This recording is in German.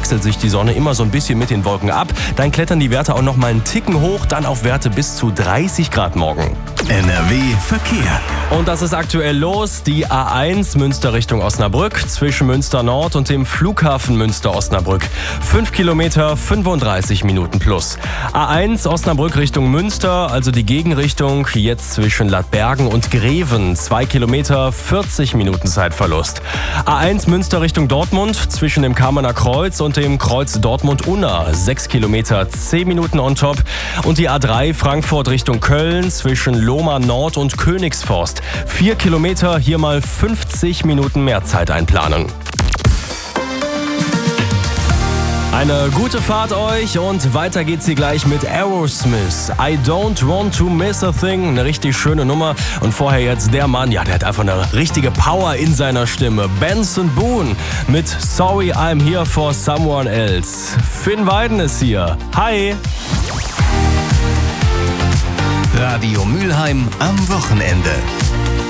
wechselt sich die Sonne immer so ein bisschen mit den Wolken ab. Dann klettern die Werte auch noch mal einen Ticken hoch, dann auf Werte bis zu 30 Grad morgen. NRW Verkehr. Und das ist aktuell los. Die A1 Münster Richtung Osnabrück zwischen Münster Nord und dem Flughafen Münster-Osnabrück. 5 Kilometer, 35 Minuten plus. A1 Osnabrück Richtung Münster, also die Gegenrichtung, jetzt zwischen Ladbergen und Greven. 2 Kilometer, 40 Minuten Zeitverlust. A1 Münster Richtung Dortmund zwischen dem Kamener Kreuz und dem Kreuz Dortmund-Unna. 6 Kilometer, 10 Minuten on top. Und die A3 Frankfurt Richtung Köln zwischen Lohmar Nord und Königsforst. 4 Kilometer, hier mal 50 Minuten mehr Zeit einplanen. Eine gute Fahrt euch und weiter geht's hier gleich mit Aerosmith. I don't want to miss a thing. Eine richtig schöne Nummer. Und vorher jetzt der Mann, ja, der hat einfach eine richtige Power in seiner Stimme. Benson Boone mit Sorry I'm Here for Someone Else. Finn Weiden ist hier. Hi! Radio Mülheim am Wochenende.